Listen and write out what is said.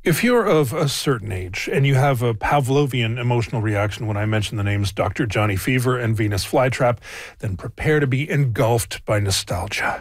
If you're of a certain age and you have a Pavlovian emotional reaction when I mention the names Dr. Johnny Fever and Venus Flytrap, then prepare to be engulfed by nostalgia.